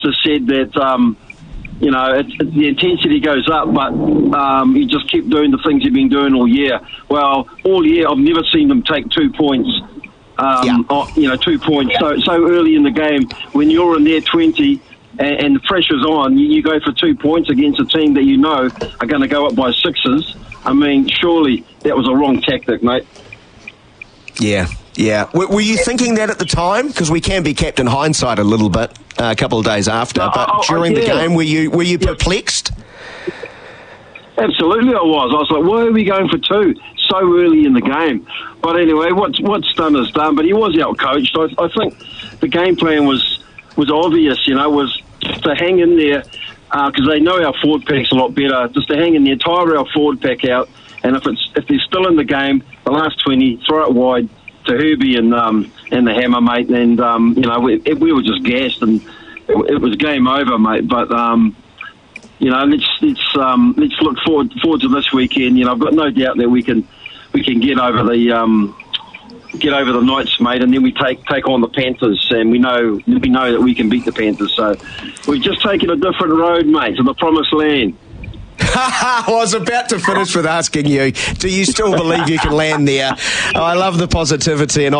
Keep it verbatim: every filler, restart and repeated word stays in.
just said that, um, you know, it, it, the intensity goes up, but um, you just keep doing the things you've been doing all year. Well, all year I've never seen them take two points. Um, yeah. oh, you know, two points so so early in the game when you're in their twenty and, and the pressure's on. You, you go for two points against a team that you know are going to go up by sixes. I mean, surely that was a wrong tactic, mate. Yeah, yeah. W- were you thinking that at the time? Because we can be kept in hindsight a little bit uh, a couple of days after. No, but I, I, during yeah. the game, were you were you yeah. perplexed? Absolutely, I was. I was like, why are we going for two so early in the game? But anyway, what's what's done is done. But he was out-coached. I, I think the game plan was was obvious, you know, was just to hang in there because uh, they know our forward pack's a lot better, just to hang in there, tire our forward pack out, and if it's if they're still in the game, the last twenty, throw it wide to Herbie and um, and the hammer, mate. And, um, you know, we, we were just gassed, and it, it was game over, mate. But... Um, You know, let's let's um, let's look forward forward to this weekend. You know, I've got no doubt that we can we can get over the um, get over the Knights, mate, and then we take take on the Panthers, and we know we know that we can beat the Panthers. So we've just taken a different road, mate, to the promised land. I was about to finish with asking you, do you still believe you can land there? I love the positivity and